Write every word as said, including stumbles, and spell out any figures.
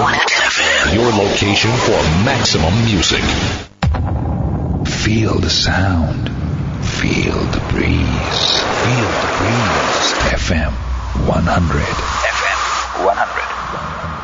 F M. Your location for maximum music. Feel the sound. Feel the breeze. Feel the breeze. F M one hundred. F M one hundred.